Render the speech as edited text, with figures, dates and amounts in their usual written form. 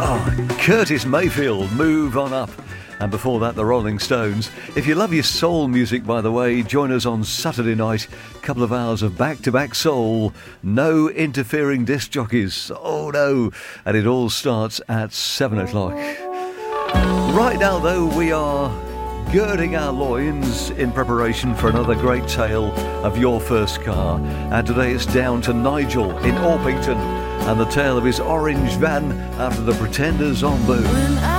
Curtis Mayfield, Move On Up. And before that, the Rolling Stones. If you love your soul music, by the way, join us on Saturday night. Couple of hours of back-to-back soul. No interfering disc jockeys. Oh, no. And it all starts at 7 o'clock. Right now, though, we are girding our loins in preparation for another great tale of your first car. And today it's down to Nigel in Orpington and the tale of his orange van after the Pretenders on Boom.